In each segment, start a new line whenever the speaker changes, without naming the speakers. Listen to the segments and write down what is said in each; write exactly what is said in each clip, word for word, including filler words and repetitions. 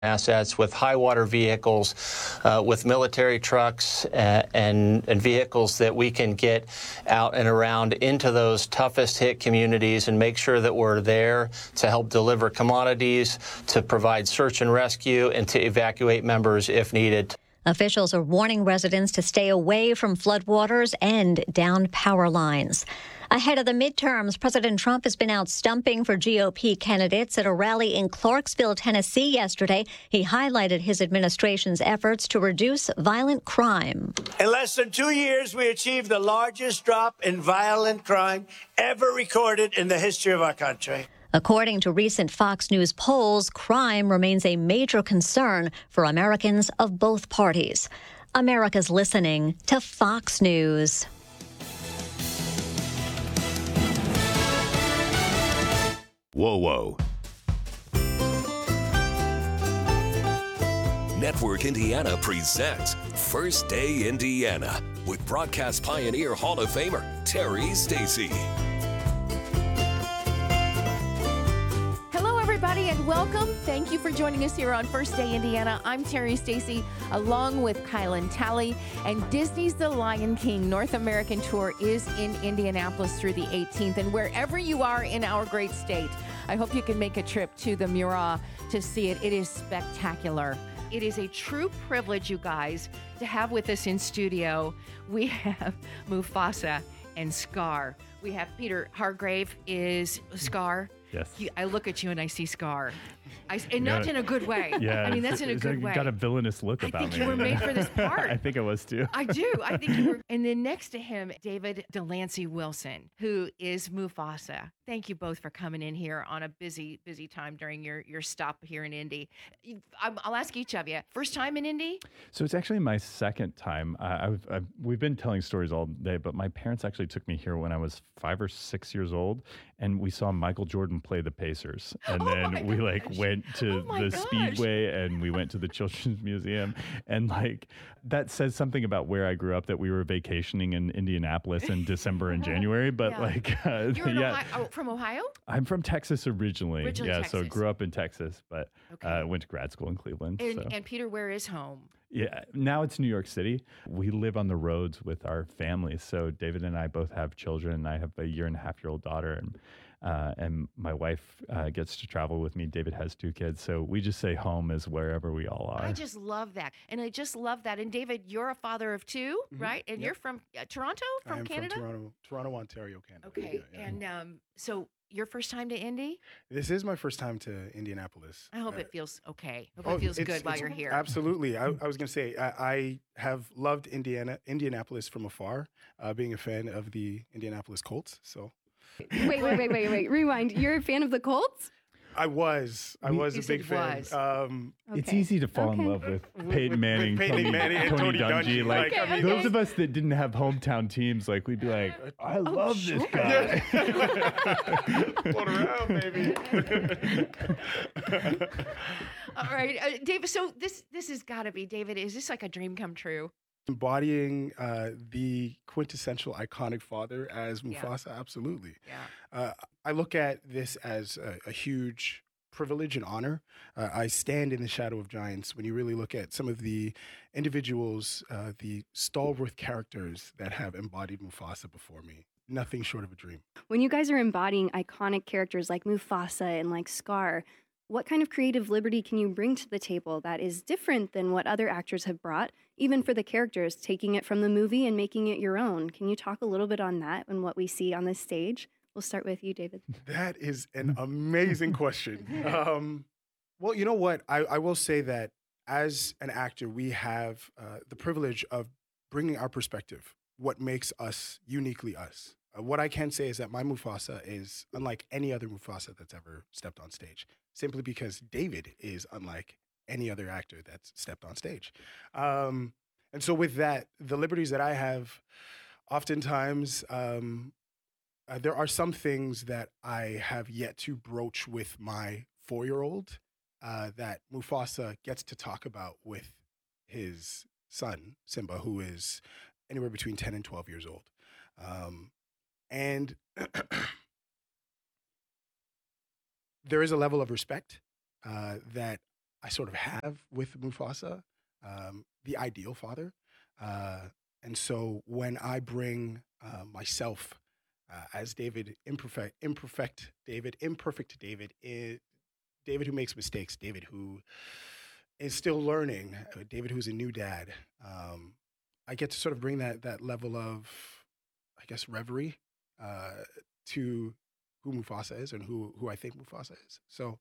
assets with high water vehicles, uh, with military trucks uh, and, and vehicles that we can get out and around into those toughest hit communities and make sure that we're there to help deliver commodities, to provide search and rescue, and to evacuate members if needed.
Officials are warning residents to stay away from floodwaters and downed power lines. Ahead of the midterms, President Trump has been out stumping for G O P candidates at a rally in Clarksville, Tennessee yesterday. He highlighted his administration's efforts to reduce violent crime.
In less than two years, we achieved the largest drop in violent crime ever recorded in the history of our country.
According to recent Fox News polls, crime remains a major concern for Americans of both parties. America's listening to Fox News.
Whoa, whoa. Network Indiana presents First Day Indiana with broadcast pioneer Hall of Famer Terry Stacy.
Everybody, and welcome. Thank you for joining us here on First Day Indiana. I'm Terry Stacy, along with Kylan Talley, and Disney's The Lion King North American Tour is in Indianapolis through the eighteenth. And wherever you are in our great state, I hope you can make a trip to the Mura to see it. It is spectacular. It is a true privilege, you guys, to have with us in studio. We have Mufasa and Scar. We have Peter Hargrave is Scar.
Yes.
He, I look at you and I see Scar. I, and not in a good way.
Yeah.
I mean, that's in a good way.
You got a villainous look
I
about me.
I think you were made for this part.
I think I was too.
I do. I think you were. And then next to him, David Delancey Wilson, who is Mufasa. Thank you both for coming in here on a busy, busy time during your, your stop here in Indy. I'll ask each of you, first time in Indy?
So it's actually my second time. Uh, I've, I've, we've been telling stories all day, but my parents actually took me here when I was five or six years old, and we saw Michael Jordan play the Pacers. And
oh
then we like went to
oh
the
gosh.
Speedway, and we went to the Children's Museum. And like that says something about where I grew up, that we were vacationing in Indianapolis in December and January. But
yeah.
like, uh,
You're in
yeah.
Ohio, oh, from Ohio?
I'm from Texas originally.
Originally
yeah,
Texas.
so grew up in Texas, but
okay.
uh, went to grad school in Cleveland.
And,
so.
and Peter, where is home?
Yeah, now it's New York City. We live on the roads with our families. So David and I both have children. I have a year and a half year old daughter, and uh, and my wife uh, gets to travel with me. David has two kids. So we just say home is wherever we all are.
I just love that. And I just love that. And David, you're a father of two, mm-hmm. right? And yep. you're from uh, Toronto, from
I am
Canada?
from Toronto, Toronto, Ontario, Canada.
Okay. Yeah, yeah. And um, so your first time to Indy?
This is my first time to Indianapolis.
I hope
uh,
it feels okay. I hope
oh,
it feels
it's,
good
it's,
while you're here.
Absolutely. I, I was going to say, I, I have loved Indiana, Indianapolis from afar, uh, being a fan of the Indianapolis Colts. So,
Wait, wait, wait, wait, wait. Rewind. You're a fan of the Colts?
I was. I was
you
a big fan.
Was.
Um,
okay. It's easy to fall
okay.
in love with Peyton Manning,
with Peyton
Tony,
Manning and
Tony, Tony Dungy.
Dungy.
Like,
like
okay, okay.
those of us that didn't have hometown teams, like we'd be like, I
oh,
love
sure.
this guy.
Float around, baby.
All right, uh, David. So this this has got to be, David. Is this like a dream come true?
Embodying uh, the quintessential iconic father as Mufasa, yeah. absolutely.
Yeah.
Uh, I look at this as a, a huge privilege and honor. Uh, I stand in the shadow of giants when you really look at some of the individuals, uh, the stalwart characters that have embodied Mufasa before me. Nothing short of a dream.
When you guys are embodying iconic characters like Mufasa and like Scar, what kind of creative liberty can you bring to the table that is different than what other actors have brought, even for the characters, taking it from the movie and making it your own? Can you talk a little bit on that and what we see on this stage? We'll start with you, David.
That is an amazing question. Um, well, you know what? I, I will say that as an actor, we have uh, the privilege of bringing our perspective, what makes us uniquely us. Uh, what I can say is that my Mufasa is unlike any other Mufasa that's ever stepped on stage, simply because David is unlike any other actor that's stepped on stage. Um, and so with that, the liberties that I have, oftentimes, um, uh, there are some things that I have yet to broach with my four-year-old uh, that Mufasa gets to talk about with his son, Simba, who is anywhere between ten and twelve years old. Um, and there is a level of respect uh, that I sort of have with Mufasa, um, the ideal father. Uh, and so when I bring uh, myself uh, as David, imperfect, imperfect David, imperfect David, i- David who makes mistakes, David who is still learning, uh, David who's a new dad, um, I get to sort of bring that that level of, I guess, reverie uh, to who Mufasa is and who who I think Mufasa is. So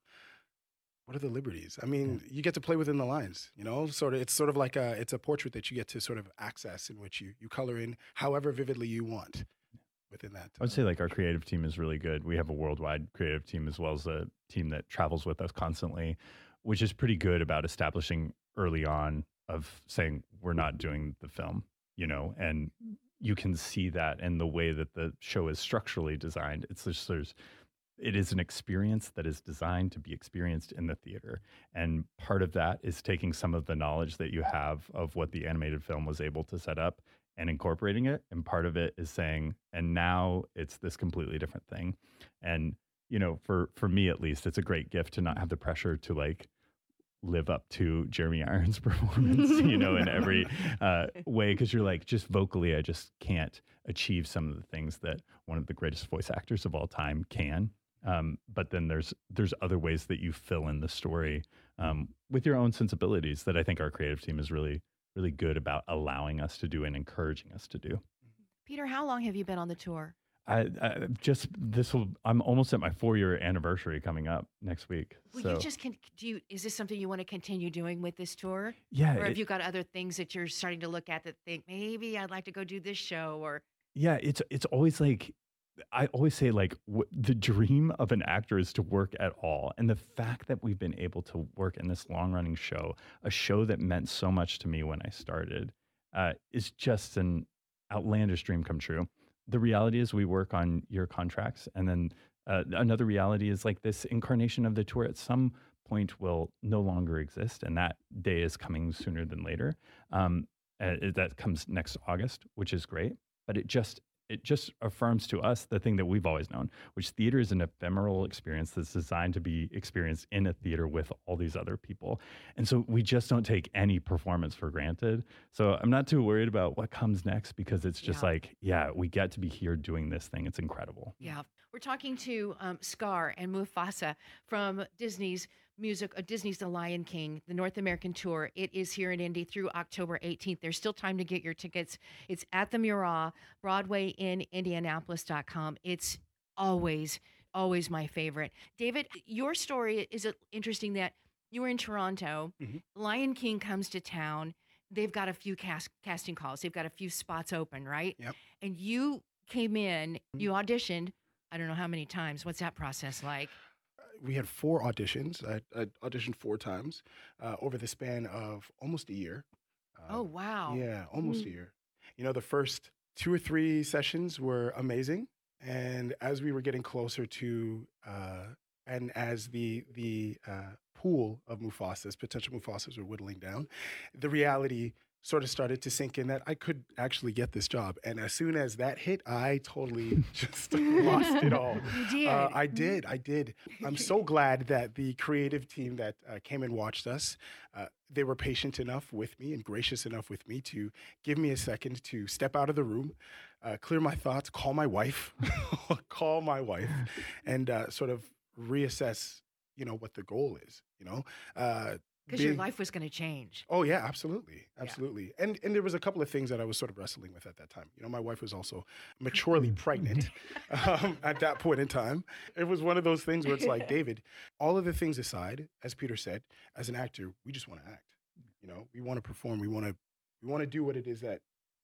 what are the liberties? I mean, you get to play within the lines, you know. Sort of, it's sort of like a it's a portrait that you get to sort of access, in which you you color in however vividly you want within that.
I would say like our creative team is really good. We have a worldwide creative team as well as a team that travels with us constantly, which is pretty good about establishing early on of saying we're not doing the film, you know, and you can see that in the way that the show is structurally designed. It's just there's it is an experience that is designed to be experienced in the theater. And part of that is taking some of the knowledge that you have of what the animated film was able to set up and incorporating it. And part of it is saying, and now it's this completely different thing. And, you know, for, for me, at least, it's a great gift to not have the pressure to like live up to Jeremy Irons' performance, you know, in every uh, way. Cause you're like, just vocally, I just can't achieve some of the things that one of the greatest voice actors of all time can. Um, but then there's there's other ways that you fill in the story um, with your own sensibilities that I think our creative team is really, really good about allowing us to do and encouraging us to do.
Peter, how long have you been on the tour?
I, I just this will I'm almost at my four year anniversary coming up next week.
Well,
so
you just can. Do you? Is this something you want to continue doing with this tour?
yeah,
Or have
it-
you got other things that you're starting to look at that think maybe I'd like to go do this show? Or
yeah, it's it's always like I always say like w- the dream of an actor is to work at all, and the fact that we've been able to work in this long running show, a show that meant so much to me when I started, uh, is just an outlandish dream come true. The reality is we work on year contracts, and then uh, another reality is like this incarnation of the tour at some point will no longer exist, and that day is coming sooner than later. Um, uh, that comes next August, which is great, but it just it just affirms to us the thing that we've always known, which theater is an ephemeral experience that's designed to be experienced in a theater with all these other people. And so we just don't take any performance for granted. So I'm not too worried about what comes next because it's just
Yeah.
like, yeah, we get to be here doing this thing. It's incredible.
yeah, we're talking to um, Scar and Mufasa from Disney's music, uh, Disney's The Lion King, the North American tour. It is here in Indy through October eighteenth. There's still time to get your tickets. It's at the Murat, Broadway in Indianapolis dot com. It's always, always my favorite. David, your story is uh, interesting that you were in Toronto.
Mhm.
Lion King comes to town. They've got a few cast, casting calls. They've got a few spots open, right?
Yep.
And you came in, you auditioned, I don't know how many times. What's that process like?
We had four auditions. I, I auditioned four times uh, over the span of almost a year.
Oh,
Um,
wow.
Yeah, almost
Mm.
a year. You know, the first two or three sessions were amazing, and as we were getting closer to, uh, and as the the uh, pool of Mufasas, potential Mufasas, were whittling down, the reality sort of started to sink in that I could actually get this job. And as soon as that hit, I totally just lost it all.
You did.
Uh, I did. I did. I'm so glad that the creative team that uh, came and watched us, uh, they were patient enough with me and gracious enough with me to give me a second to step out of the room, uh, clear my thoughts, call my wife, call my wife, and uh, sort of reassess, you know, what the goal is, you know? Uh,
Because your
being-
life was going to change.
Oh yeah, absolutely,
Yeah.
absolutely. And and there was a couple of things that I was sort of wrestling with at that time. You know, my wife was also maturely pregnant um, at that point in time. It was one of those things where it's like, David, all of the things aside, as Peter said, as an actor, we just want to act. You know, we want to perform. We want to we want to do what it is that,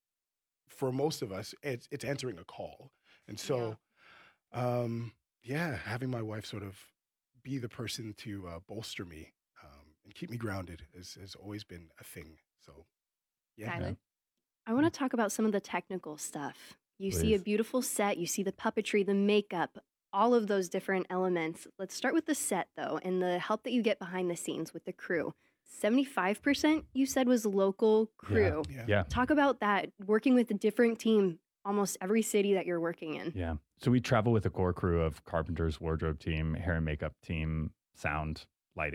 for most of us, it's it's answering a call. And so, um, yeah, having my wife sort of be the person to uh, bolster me um, and keep me grounded has, has always been a thing. So, yeah.
Kylan?
I want to talk about some of the technical stuff. You see a
Please.
beautiful set, you see the puppetry, the makeup, all of those different elements. Let's start with the set, though, and the help that you get behind the scenes with the crew. seventy-five percent you said was local crew.
Yeah.
Yeah.
Talk about that, working with a different team almost every city that you're working in.
Yeah. So we travel with a core crew of carpenters, wardrobe team, hair and makeup team, sound, lighting.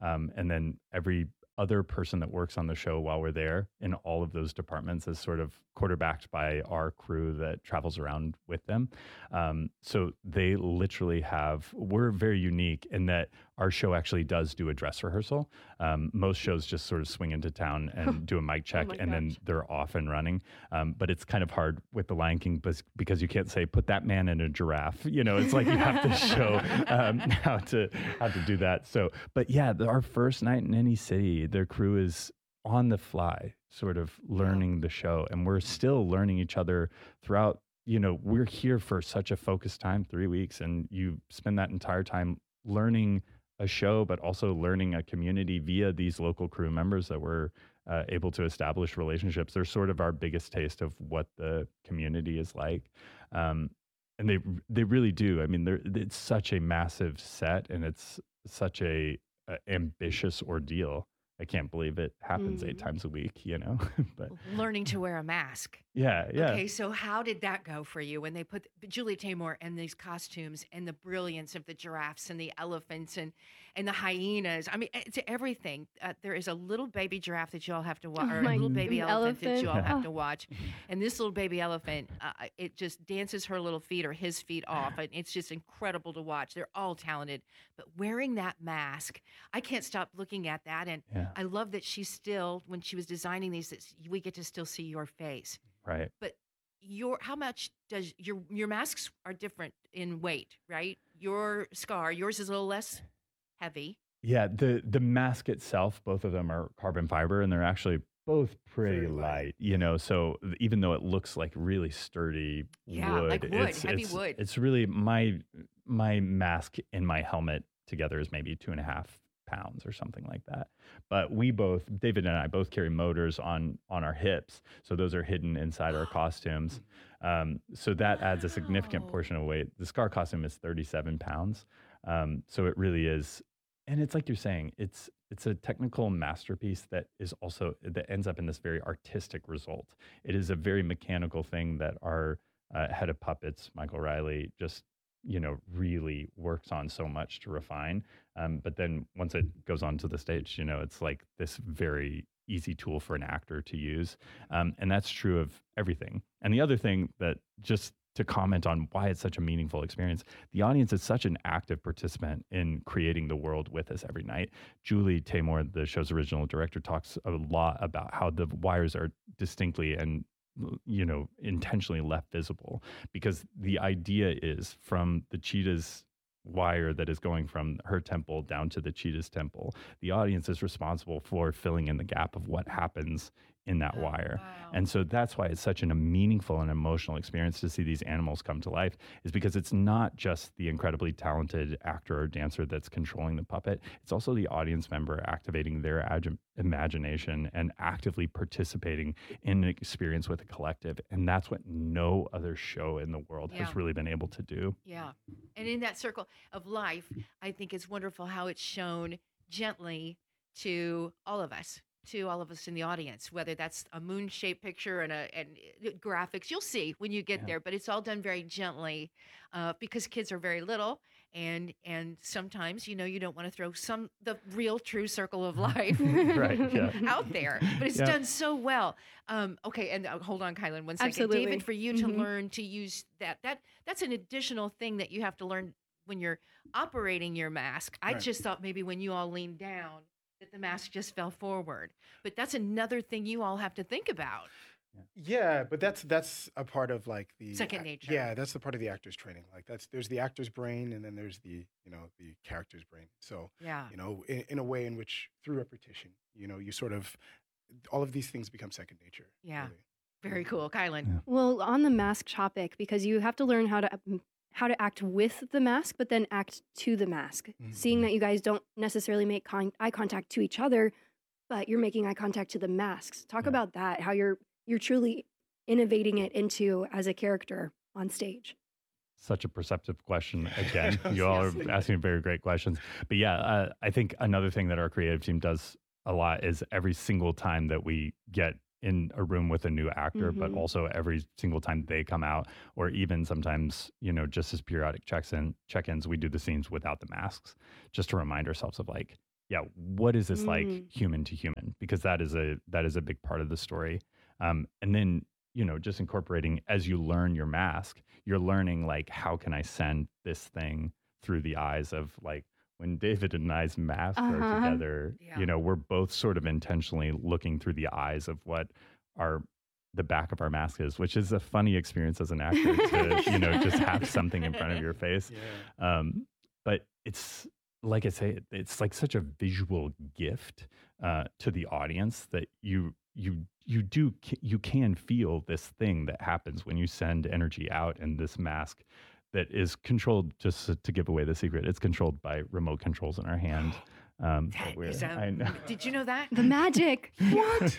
Um, and then every other person that works on the show while we're there in all of those departments is sort of quarterbacked by our crew that travels around with them. Um, so they literally have, we're very unique in that our show actually does do a dress rehearsal. Um, most shows just sort of swing into town and do a mic check
my
and then
gosh.
they're off and running. Um, but it's kind of hard with The Lion King bes- because you can't say, put that man in a giraffe. You know, it's like you have to show um, how to how to do that. So, but yeah, the, our first night in any city, their crew is on the fly, sort of learning the show. And we're still learning each other throughout. You know, we're here for such a focused time, three weeks, and you spend that entire time learning a show, but also learning a community via these local crew members that we're uh, able to establish relationships. They're sort of our biggest taste of what the community is like. Um, and they they really do. I mean, they're, it's such a massive set and it's such a, a ambitious ordeal. I can't believe it happens
Mm.
eight times a week, you know, but
Learning to wear a mask.
yeah, yeah.
Okay, so how did that go for you when they put Julie Taymor and these costumes and the brilliance of the giraffes and the elephants and and the hyenas? I mean, it's everything. Uh, there is a little baby giraffe that you all have to watch,
Oh
or a
my
little baby
g-
elephant, that you all
elephant.
have
Oh.
to watch. And this little baby elephant, uh, it just dances her little feet or his feet off, and it's just incredible to watch. They're all talented, but wearing that mask, I can't stop looking at that, and
Yeah.
I love that she still, when she was designing these, that we get to still see your face.
Right.
But your how much does your your masks are different in weight, right? Your scar, yours is a little less heavy.
Yeah, the the mask itself, both of them are carbon fiber, and they're actually both pretty
Very light.
light. You know, so th- even though it looks like really sturdy
Yeah,
wood,
like wood,
it's,
heavy
it's,
wood.
It's really my my mask and my helmet together is maybe two and a half pounds or something like that. But we both, David and I, both carry motors on on our hips, so those are hidden inside our costumes. Um, so that adds a significant
Wow.
portion of weight. The scar costume is thirty-seven pounds, um, so it really is. And it's like you're saying, it's it's a technical masterpiece that is also that ends up in this very artistic result. It is a very mechanical thing that our uh, head of puppets, Michael Riley, just you know really works on so much to refine. Um, but then once it goes onto the stage, you know, it's like this very easy tool for an actor to use, um, and that's true of everything. And the other thing that just to comment on why it's such a meaningful experience. The audience is such an active participant in creating the world with us every night. Julie Taymor, the show's original director, talks a lot about how the wires are distinctly and you know intentionally left visible, because the idea is from the cheetah's wire that is going from her temple down to the cheetah's temple, the audience is responsible for filling in the gap of what happens in that
Oh,
wire.
wow.
And so that's why it's such an, a meaningful and emotional experience to see these animals come to life, is because it's not just the incredibly talented actor or dancer that's controlling the puppet. It's also the audience member activating their ag- imagination and actively participating in an experience with a collective. And that's what no other show in the world
Yeah.
has really been able to do.
Yeah. And in that circle of life, I think it's wonderful how it's shown gently to all of us, to all of us in the audience, whether that's a moon shaped picture and a and uh, graphics. You'll see when you get
Yeah.
there, but it's all done very gently uh, because kids are very little. And and sometimes, you know, you don't want to throw some the real true circle of life
Right, yeah.
out there, but it's
Yeah.
done so well. Um, okay, and uh, hold on, Kylan, one second.
Absolutely.
David, for you to
Mhm.
learn to use that, that that's an additional thing that you have to learn when you're operating your mask. I
Right.
just thought maybe when you all leaned down that the mask just fell forward, but that's another thing you all have to think about.
Yeah, but that's that's a part of like the
Second
ac-
nature.
Yeah, that's the part of the actor's training. Like that's there's the actor's brain and then there's the you know the character's brain. So
Yeah.
you know in, in a way in which through repetition, you know, you sort of all of these things become second nature.
Yeah.
really.
Very cool, Kylan.
Yeah.
Well, on the mask topic, because you have to learn how to um, how to act with the mask, but then act to the mask.
Mhm.
Seeing that you guys don't necessarily make con- eye contact to each other, but you're making eye contact to the masks. Talk
Yeah.
about that. How you're you're truly innovating it into as a character on stage.
Such a perceptive question again. You all
Yes.
are asking very great questions. But yeah, uh, I think another thing that our creative team does a lot is every single time that we get in a room with a new actor, but
Mhm.
also every single time they come out, or even sometimes, you know, just as periodic checks in check-ins, we do the scenes without the masks, just to remind ourselves of like, yeah, what is this
Mm.
like human to human? Because that is a that is a big part of the story. Um, and then, you know, just incorporating as you learn your mask, you're learning like, how can I send this thing through the eyes of like, when David and I's mask are
Uh-huh.
together,
Yeah.
you know, we're both sort of intentionally looking through the eyes of what our the back of our mask is, which is a funny experience as an actor to, you know, just have something in front of your face.
Yeah.
Um, but it's like I say, it's like such a visual gift uh, to the audience that you you you do you can feel this thing that happens when you send energy out, and this mask that is controlled, just to give away the secret, it's controlled by remote controls in our hand. Um, but
That
we're-
is a-
I know.
Did you know that?
The magic.
What?
It's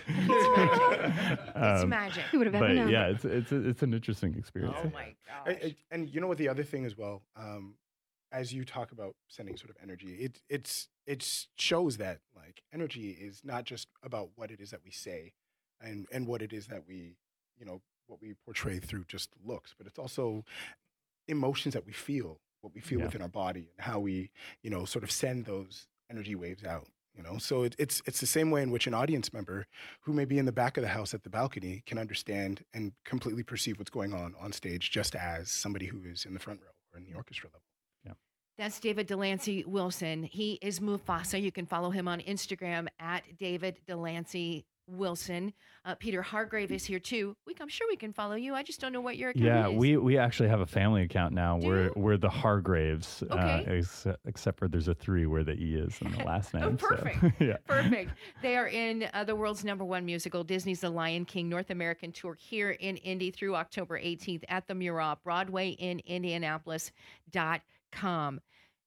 magic. It's
Um,
magic.
Who would have ever
But
known?
yeah, it's it's it's an interesting experience.
Oh my
And,
gosh.
and- and you know what? The other thing as well, um, as you talk about sending sort of energy, it it's it shows that like energy is not just about what it is that we say, and and what it is that we, you know, what we portray through just looks, but it's also emotions that we feel, what we feel
Yeah.
within our body, and how we, you know, sort of send those energy waves out. You know, so it, it's it's the same way in which an audience member who may be in the back of the house at the balcony can understand and completely perceive what's going on on stage, just as somebody who is in the front row or in the orchestra level.
That's David Delancey Wilson. He is Mufasa. You can follow him on Instagram at David Delancey Wilson. Uh, Peter Hargrave is here too. We, I'm sure we can follow you. I just don't know what your account
Yeah,
is.
we we actually have a family account now.
Do
We're
you?
we're the Hargraves, uh,
Okay.
ex- except for there's a three where the E is in the last name.
Oh,
so,
perfect.
yeah.
Perfect. They are in uh, the world's number one musical, Disney's The Lion King North American Tour, here in Indy through October eighteenth at the Murat, Broadway in Indianapolis dot com.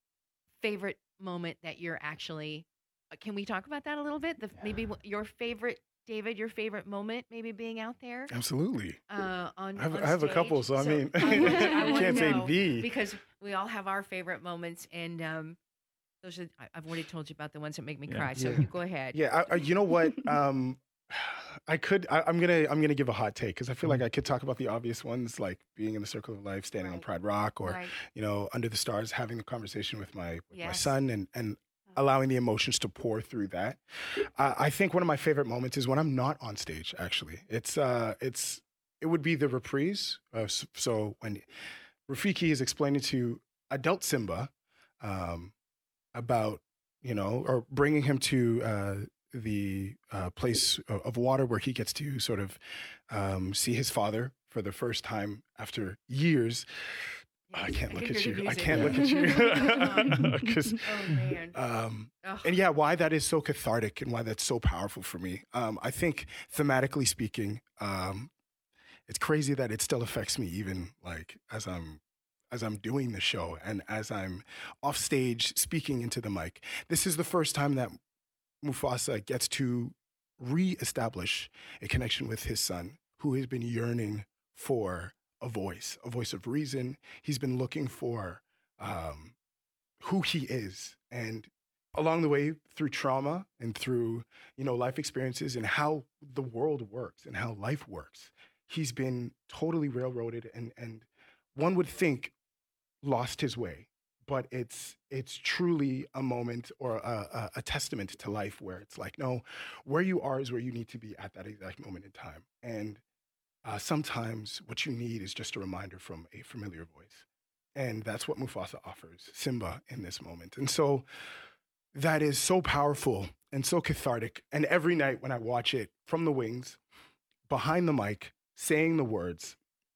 Favorite moment that you're actually, uh, can we talk about that a little bit? The, Maybe wh- your favorite, David, your favorite moment, maybe being out there
Absolutely.
uh, on
I have,
on
I have a
stage?
couple, so I mean,
I want to- I
you
wanna
can't say
know,
the.
because we all have our favorite moments, and um, those are, I- I've already told you about the ones that make me
Yeah.
cry. So
Yeah.
you go ahead.
Yeah, I, I, you know what? Um, I could. I, I'm gonna. I'm gonna give a hot take because I feel like I could talk about the obvious ones, like being in the circle of life, standing on
Right.
Pride Rock, or
Right.
you know, under the stars, having the conversation with my with my
Yes.
son, and and allowing the emotions to pour through that. Uh, I think one of my favorite moments is when I'm not on stage. Actually, it's uh, it's it would be the reprise. Uh, s- so when Rafiki is explaining to adult Simba um, about, you know, or bringing him to uh, the uh, place of, of water where he gets to sort of um, see his father for the first time after years. Oh, I
Yes,
can't
I
look
can
at
hear
you.
the
I
music.
can't look at you. 'Cause,
Oh, man.
um,
Ugh.
and yeah, why that is so cathartic and why that's so powerful for me. Um, I think thematically speaking, um, it's crazy that it still affects me even like as I'm as I'm doing the show and as I'm off stage speaking into the mic. This is the first time that Mufasa gets to reestablish a connection with his son, who has been yearning for a voice, a voice of reason. He's been looking for um, who he is, and along the way through trauma and through, you know, life experiences and how the world works and how life works, he's been totally railroaded and and one would think lost his way, but it's it's truly a moment or a, a, a testament to life where it's like, no, where you are is where you need to be at that exact moment in time. And uh, sometimes what you need is just a reminder from a familiar voice. And that's what Mufasa offers Simba in this moment. And so that is so powerful and so cathartic. And every night when I watch it from the wings, behind the mic, saying the words,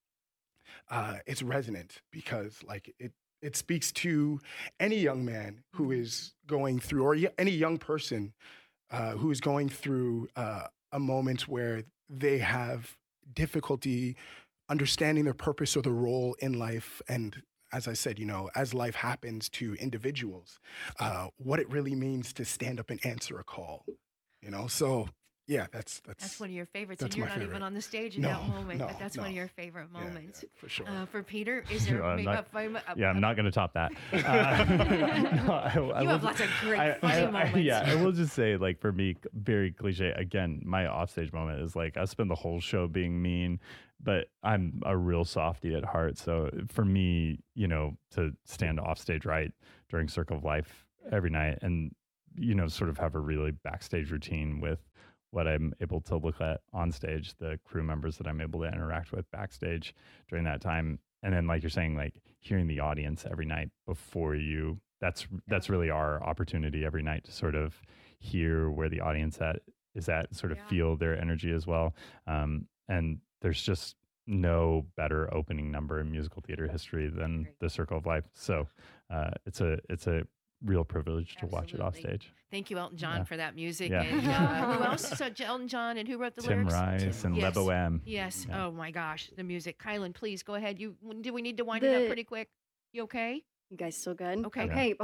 uh, it's resonant because like it, it speaks to any young man who is going through, or y- any young person uh, who is going through uh, a moment where they have difficulty understanding their purpose or their role in life. And as I said, you know, as life happens to individuals, uh, what it really means to stand up and answer a call, you know? So yeah, that's, that's,
That's one of your favorites,
that's
and you're
my
not even
favorite.
on the stage in
No,
that moment,
no,
but that's
no.
one of your favorite
yeah, yeah,
moments.
for sure.
Uh, for Peter, is there
No, I'm
maybe
not-
a, fam- a,
Yeah, I'm not going to top that. Uh, no, I- I
You
will
have
ju-
lots of great
I-
funny
I- I-
moments.
Yeah, I will just say, like, for me, very cliche. Again, my offstage moment is like I spend the whole show being mean, but I'm a real softie at heart. So for me, you know, to stand offstage right during Circle of Life every night, and you know, sort of have a really backstage routine with what I'm able to look at on stage, the crew members that I'm able to interact with backstage during that time. And then, like you're saying, like hearing the audience every night before you, that's, that's really our opportunity every night to sort of hear where the audience at is at, sort of
Yeah.
feel their energy as well. Um, and there's just no better opening number in musical theater history than
Great.
The Circle of Life. So uh, it's a, it's a real privilege to watch it off
Absolutely.
stage.
Thank you, Elton John,
Yeah.
for that music.
Yeah.
And uh, who else? So Elton John, and who wrote the
Tim
lyrics?
Rice and
Yes.
Lebo M.
Yes.
Yeah.
Oh my gosh, the music. Kylan, please go ahead. You do we need to wind it up
The-
pretty quick? You okay?
You guys still good?
Okay.
Okay.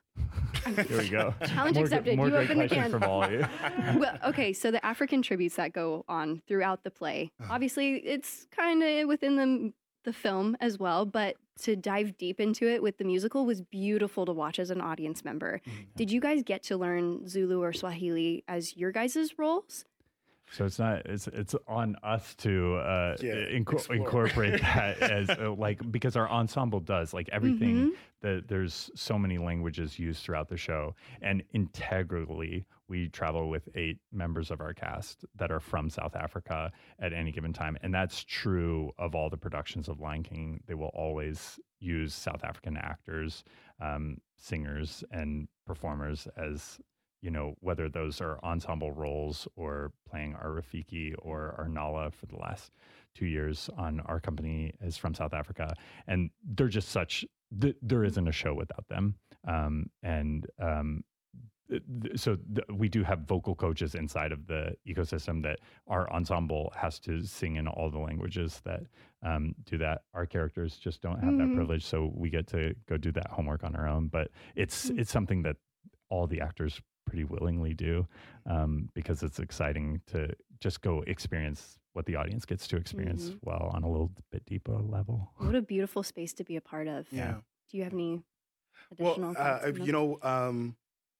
Here we go.
Challenge
More,
accepted.
More
You
great
open the
questions
can.
from all of you.
Well, okay, so the African tributes that go on throughout the play,
Uh-huh.
obviously it's kind of within the the film as well, but to dive deep into it with the musical was beautiful to watch as an audience member. Did you guys get to learn Zulu or Swahili as your guys' roles?
So it's not it's it's on us to uh,
Yeah,
inco-
explore.
incorporate that as uh, like because our ensemble does like everything
Mhm.
that there's so many languages used throughout the show, and integrally we travel with eight members of our cast that are from South Africa at any given time, and that's true of all the productions of Lion King. They will always use South African actors, um, singers, and performers as you know, whether those are ensemble roles or playing our Rafiki or our Nala for the last two years on Our Company is from South Africa. And they're just such, th- there isn't a show without them. Um, and um, th- th- so th- we do have vocal coaches inside of the ecosystem that our ensemble has to sing in all the languages that um, do that. Our characters just don't have that
Mhm.
privilege. So we get to go do that homework on our own. But it's,
Mm.
it's something that all the actors pretty willingly do um, because it's exciting to just go experience what the audience gets to experience
Mhm.
well on a little bit deeper level.
What a beautiful space to be a part of.
Yeah.
Do you have any
Well,
additional thoughts?
uh,
on
you
that?
know, um,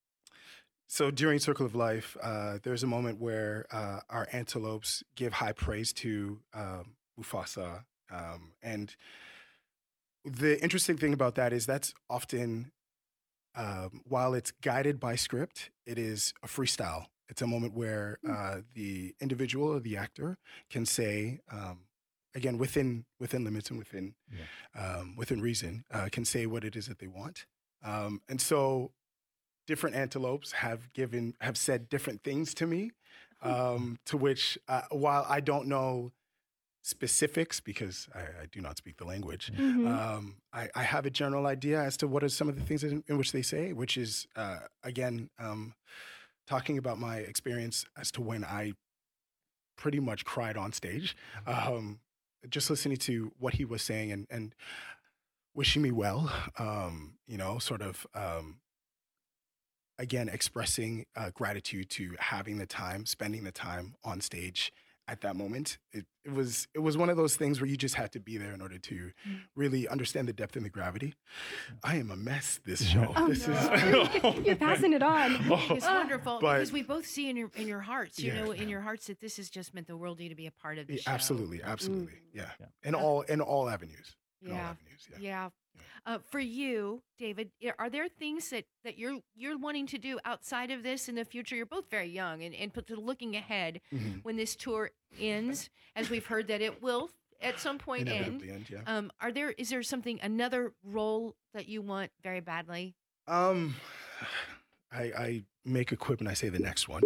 so during Circle of Life, uh, there's a moment where uh, our antelopes give high praise to um, Mufasa. Um, and the interesting thing about that is that's often, um, while it's guided by script, it is a freestyle. It's a moment where uh, the individual or the actor can say, um, again, within within limits and within um, within reason, uh, can say what it is that they want. Um, and so different antelopes have given have said different things to me, um, to which uh, while I don't know specifics because I, I do not speak the language,
Mhm.
um, I, I have a general idea as to what are some of the things in, in which they say, which is uh, again um, talking about my experience as to when I pretty much cried on stage, um, just listening to what he was saying and, and wishing me well, um, you know, sort of, um, again, expressing uh, gratitude to having the time, spending the time on stage at that moment. It, it was it was one of those things where you just had to be there in order to really understand the depth and the gravity. I am a mess this show.
Oh,
this
no.
is
You're passing it on.
It's wonderful
But-
because we both see in your in your hearts, you
Yeah.
know, in your hearts that this has just meant the world to you to be a part of
Yeah,
this show.
absolutely, absolutely, yeah.
Yeah.
In all in all avenues. In all
Yeah.
avenues, yeah.
Yeah. Uh, for you, David, i- are there things that, that you're you're wanting to do outside of this in the future? You're both very young, and, and but looking ahead
Mhm.
when this tour ends, as we've heard that it will at some point end.
Inevitably end, yeah.
Um, are there is there something another role that you want very badly?
Um, I, I make a quip and I say the next one.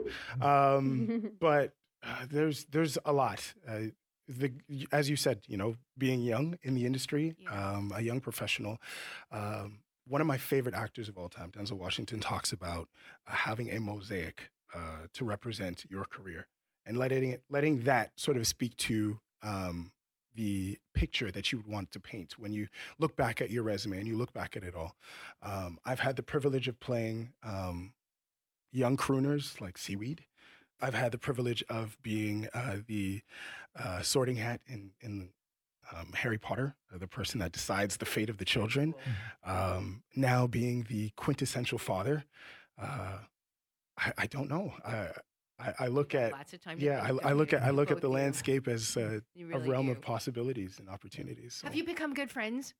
Um, but uh, there's there's a lot. Uh, the as you said, you know, being young in the industry,
Yeah.
um, a young professional. Um, one of my favorite actors of all time, Denzel Washington, talks about uh, having a mosaic uh, to represent your career and letting it, letting that sort of speak to um, the picture that you would want to paint when you look back at your resume and you look back at it all. Um, I've had the privilege of playing um, young crooners like Seaweed. I've had the privilege of being uh, the uh, sorting hat in, in um, Harry Potter, uh, the person that decides the fate of the children. Um, now being the quintessential father. Uh, I, I don't know. I, I, I look at
Lots of time. to
yeah.
think,
I, I
don't
look
you?
at I look at
Both
the
you.
landscape as uh,
You
a
really
realm
do.
of possibilities and opportunities. So.
Have you become good friends?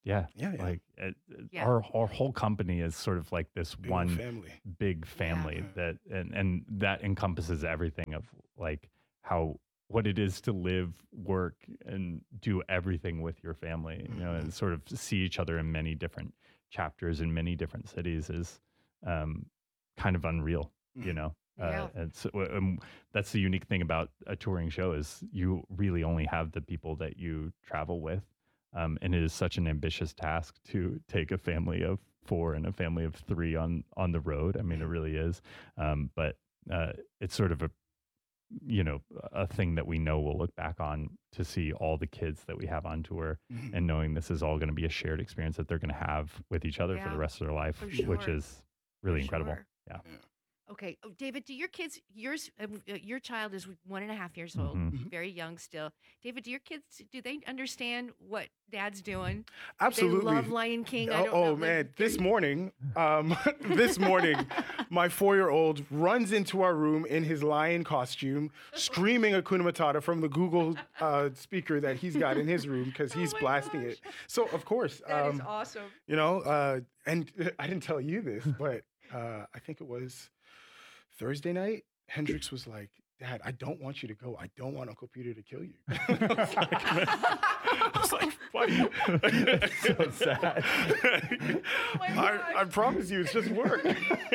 Yeah,
Yeah, yeah.
like it, it-
Yeah.
our our whole company is sort of like this
Big old
one
family.
big family
Yeah.
that and and that encompasses everything of like how what it is to live, work, and do everything with your family. You know, and sort of see each other in many different chapters in many different cities is um, kind of unreal. You know.
Yeah.
Uh, and so, um, that's the unique thing about a touring show is you really only have the people that you travel with. Um, and it is such an ambitious task to take a family of four and a family of three on on the road. I mean, it really is. Um, but uh, it's sort of a you know a thing that we know we'll look back on to see all the kids that we have on tour,
Mhm.
and knowing this is all going to be a shared experience that they're going to have with each other for
Yeah,
the rest of their life,
for
which
sure.
is really
For
incredible.
sure.
Yeah.
Okay, oh, David, do your kids, yours, um, uh, your child is one and a half years old,
Mhm.
very young still. David, do your kids, do they understand what Dad's doing?
Absolutely.
They love Lion King. I
Oh,
don't
oh,
know. like,
man, this
they're-
morning, um, this morning, my four-year-old runs into our room in his lion costume, screaming Hakuna Matata from the Google uh, speaker that he's got in his room because he's
Oh my
blasting
gosh.
it. So of course,
That is
um,
awesome.
you know, uh, and I didn't tell you this, but uh, I think it was Thursday night. Hendrix was like, "Dad, I don't want you to go. I don't want Uncle Peter to kill you." I was like, I was like, "Buddy."
That's so sad.
my
I,
gosh.
I promise you, it's just work.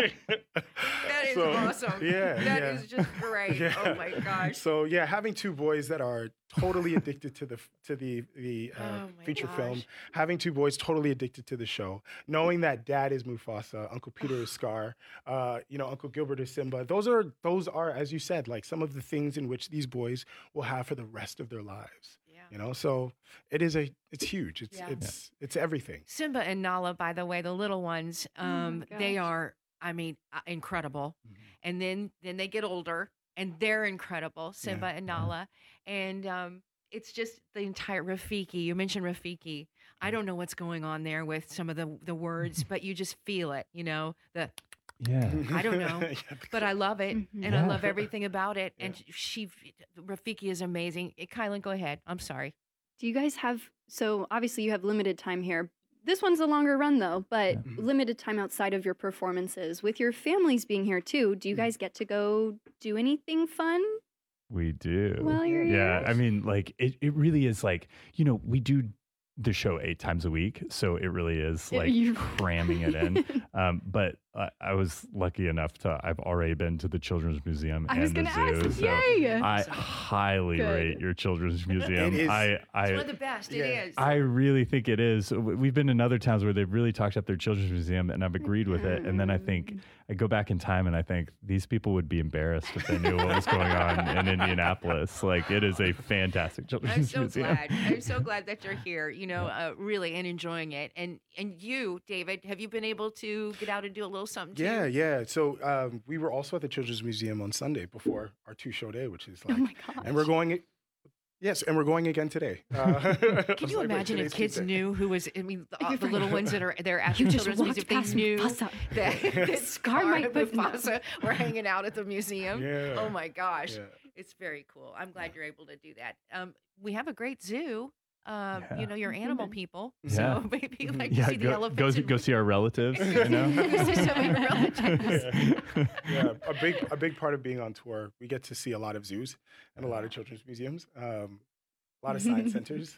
That is
So,
awesome.
Yeah,
That
yeah.
is just great.
Yeah.
Oh my gosh.
So yeah, having two boys that are totally addicted to the f- to the the uh,
Oh my
feature
gosh.
film, having two boys totally addicted to the show, knowing that Dad is Mufasa, Uncle Peter is Scar, uh, you know, Uncle Gilbert is Simba. Those are those are, as you said, like some of the things in which these boys will have for the rest of their lives.
Yeah.
You know, so it is a it's huge. It's
Yeah.
it's it's everything.
Simba and Nala, by the way, the little ones,
Oh my
um, they
gosh.
are, I mean, uh, incredible.
Mhm.
And then then they get older, and they're incredible, Simba and Nala. And um, it's just the entire Rafiki. You mentioned Rafiki. I don't know what's going on there with some of the the words, but you just feel it. You know the.
Yeah.
I don't know,
Yeah.
But I love it,
Mhm.
and I
Yeah.
love everything about it. And she, Rafiki is amazing. Eh, Kylan, go ahead. I'm sorry.
Do you guys have, so obviously you have limited time here. This one's a longer run though, but
Yeah. Mhm.
limited time outside of your performances. With your families being here too, do you
Mhm.
guys get to go do anything fun
We do.
while you're
Yeah,
here?
I mean, like it, it really is like, you know, we do the show eight times a week, so it really is
Yeah,
like
you-
cramming it in. Um, but I, I was lucky enough to I've already been to the Children's Museum
I
and
was
the
gonna
zoo.
ask,
so
yay!
I highly
Good.
rate your Children's Museum.
is-
I
It's
I
one of the best.
yeah.
It is.
I really think it is. W- We've been in other towns where they've really talked up their children's museum, and I've agreed with it. And then I think I go back in time and I think these people would be embarrassed if they knew what was going on in Indianapolis. Like it is a fantastic children's
I'm so
museum.
glad. I'm so glad that you're here. You know, uh, really and enjoying it. And and you, David, have you been able to get out and do a little something? Too?
Yeah, yeah. So um, we were also at the Children's Museum on Sunday before our two show day, which is
Oh
like,
my gosh.
and we're going. Yes, and we're going again today. Uh,
Can you imagine if kids knew who was? I mean, the, uh, the little ones that are there at the
You just
children's museum.
walked
They
past
knew
Mufasa.
that, that
Scar
Scar
might
and
put-
Mufasa were hanging out at the museum.
Yeah.
Oh my gosh,
Yeah.
it's very cool. I'm glad you're able to do that. Um, we have a great zoo. Uh,
Yeah.
You know, you're animal people,
Yeah.
so maybe like to
Yeah,
see the
go,
elephants.
go,
and-
go see our relatives. You know?
Go see some of your relatives.
Yeah, a big a big part of being on tour, we get to see a lot of zoos and a lot of children's museums, um, a lot of science centers.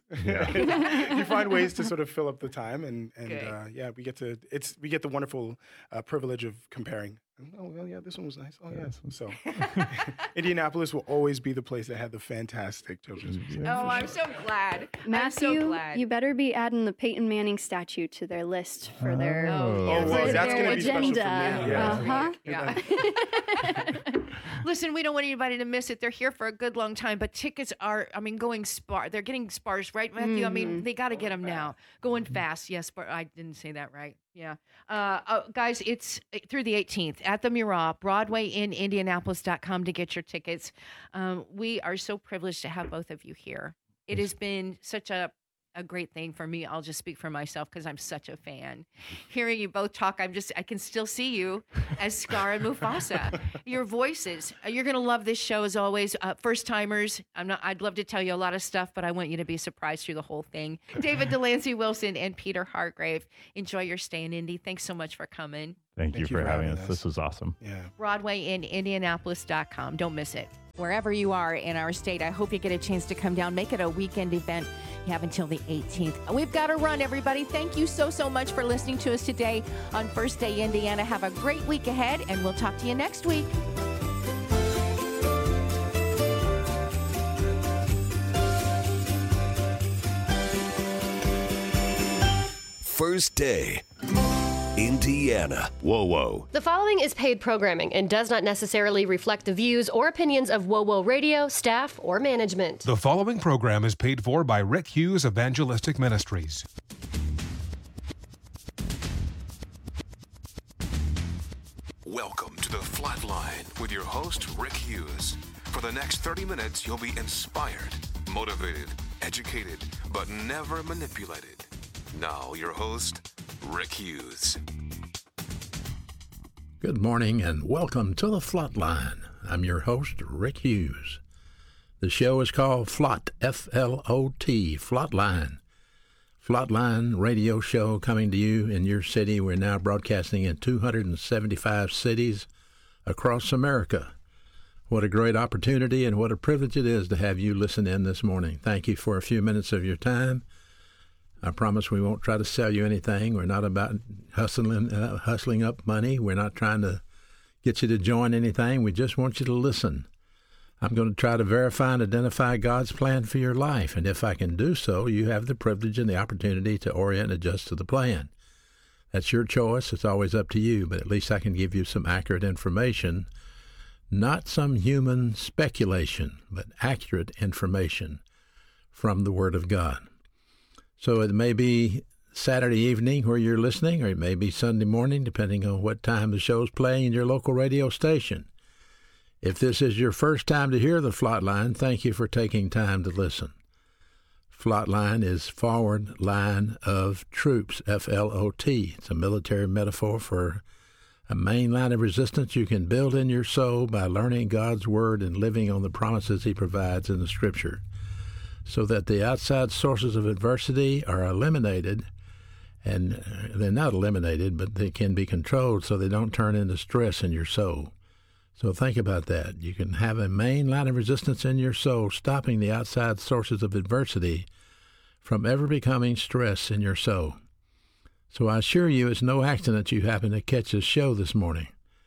Yeah.
You find ways to sort of fill up the time, and and
Good.
uh, yeah, we get to it's we get the wonderful uh, privilege of comparing. Oh well, yeah, this one was nice. Oh yeah,
Yes.
so Indianapolis will always be the place that had the fantastic children's museum.
Oh,
for
I'm
sure.
so glad.
Matthew,
I'm so glad.
you better be adding the Peyton Manning statue to their list for their,
Oh,
Oh,
yeah.
well,
for
that's
their
gonna be special for me.
agenda.
Yeah.
Uh-huh.
Yeah. Listen, we don't want anybody to miss it. They're here for a good long time, but tickets are, I mean, going sparse. They're getting sparse, right, Matthew? I mean,
Mhm.
they got to get them now. Going fast. Yes, but I didn't say that right. Yeah. Uh, uh, guys, it's uh, through the eighteenth at the Murat, Broadway in Indianapolis dot com to get your tickets. Um, we are so privileged to have both of you here. It has been such a a great thing for me. I'll just speak for myself because I'm such a fan. Hearing you both talk, I'm just, I can still see you as Scar and Mufasa. Your voices, you're going to love this show as always. Uh, first timers, I'm not, I'd love to tell you a lot of stuff, but I want you to be surprised through the whole thing. David Delancey Wilson and Peter Hargrave, enjoy your stay in Indy. Thanks so much for coming.
Thank, Thank you, for, for having us. us. This was awesome.
Yeah.
Broadway in Indianapolis dot com. Don't miss it. Wherever you are in our state, I hope you get a chance to come down. Make it a weekend event. You have until the eighteenth. We've got to run, everybody. Thank you so, so much for listening to us today on First Day Indiana. Have a great week ahead, and we'll talk to you next week.
First Day Indiana. Whoa, whoa.
The following is paid programming and does not necessarily reflect the views or opinions of Whoa Whoa Radio, staff, or management.
The following program is paid for by Rick Hughes Evangelistic Ministries.
Welcome to The Flatline with your host, Rick Hughes. For the next thirty minutes, you'll be inspired, motivated, educated, but never manipulated. Now, your host, Rick Hughes.
Good morning and welcome to The Flatline. I'm your host, Rick Hughes. The show is called Flot, F L O T, Flatline. Flatline radio show coming to you in your city. We're now broadcasting in two hundred seventy-five cities across America. What a great opportunity and what a privilege it is to have you listen in this morning. Thank you for a few minutes of your time. I promise we won't try to sell you anything. We're not about hustling, uh, hustling up money. We're not trying to get you to join anything. We just want you to listen. I'm going to try to verify and identify God's plan for your life. And if I can do so, you have the privilege and the opportunity to orient and adjust to the plan. That's your choice. It's always up to you. But at least I can give you some accurate information, not some human speculation, but accurate information from the Word of God. So it may be Saturday evening where you're listening, or it may be Sunday morning, depending on what time the show's playing in your local radio station. If this is your first time to hear the Flatline, thank you for taking time to listen. Flatline is forward line of troops, F L O T. It's a military metaphor for a main line of resistance you can build in your soul by learning God's Word and living on the promises He provides in the Scripture, so that the outside sources of adversity are eliminated, and they're not eliminated, but they can be controlled so they don't turn into stress in your soul. So think about that. You can have a main line of resistance in your soul, stopping the outside sources of adversity from ever becoming stress in your soul. So I assure you it's no accident you happen to catch this show this morning.